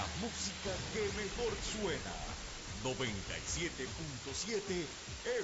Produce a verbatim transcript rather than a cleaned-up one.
La música que mejor suena. noventa y siete punto siete